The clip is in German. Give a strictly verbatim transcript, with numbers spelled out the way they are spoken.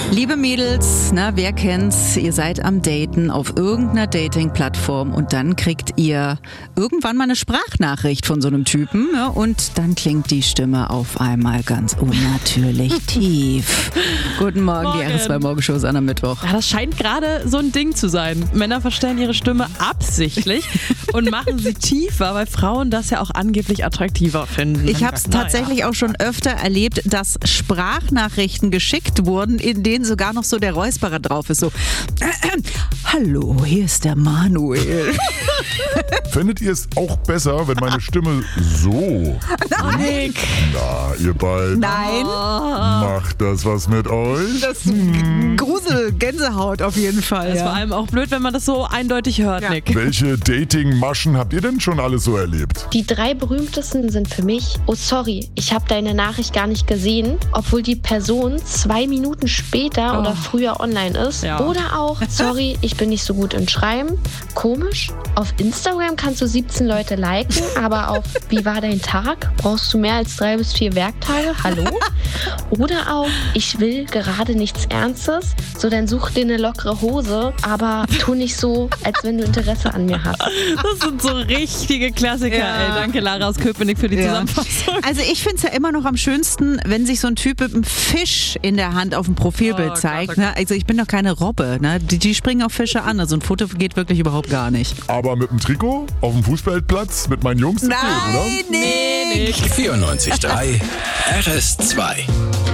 Liebe Mädels, na, wer kennt's? Ihr seid am Daten auf irgendeiner Dating-Plattform und dann kriegt ihr irgendwann mal eine Sprachnachricht von so einem Typen, ja, und dann klingt die Stimme auf einmal ganz unnatürlich tief. Guten Morgen, Morgen. Die R S zwei Morgenshow ist an am Mittwoch. Ja, das scheint gerade so ein Ding zu sein. Männer verstellen ihre Stimme absichtlich und machen sie tiefer, weil Frauen das ja auch angeblich attraktiver finden. Ich habe es tatsächlich auch schon öfter erlebt, dass Sprachnachrichten geschickt wurden, in denen sogar noch so der Räusperer drauf ist. So, äh, äh, hallo, hier ist der Manuel. Findet ihr es auch besser, wenn meine Stimme so... Nein. Na, ihr beiden. Nein. Macht das was mit euch? Das ist hm. Grusel, Gänsehaut auf jeden Fall. Das ist ja. vor allem auch blöd, wenn man das so eindeutig hört, ja. Nick. Welche Dating-Maschen habt ihr denn schon alles so erlebt? Die drei berühmtesten sind für mich: Oh sorry, ich habe deine Nachricht gar nicht gesehen, obwohl die Person zwei Minuten später oh. oder früher online ist. Ja. Oder auch: Sorry, ich bin nicht so gut in Schreiben. Komisch. Auf Instagram kannst du siebzehn Leute liken, aber auf Wie war dein Tag brauchst du mehr als drei bis vier Werktage. Hallo? Oder auch: Ich will gerade nichts Ernstes, so dann such dir eine lockere Hose, aber tu nicht so, als wenn du Interesse an mir hast. Das sind so richtige Klassiker. Ja. Ey, danke Lara aus Köpenick für die ja. Zusammenfassung. Also ich finde es ja immer noch am schönsten, wenn sich so ein Typ mit einem Fisch in der Hand auf dem Profilbild oh, zeigt. Gott, ne? Also ich bin doch keine Robbe. Ne? Die, die springen auf Fische an. Also ein Foto geht wirklich überhaupt gar nicht. Aber mit dem Trikot auf dem Fußballplatz mit meinen Jungs? Nein, geht, oder? nee, vierundneunzig Komma drei R S zwei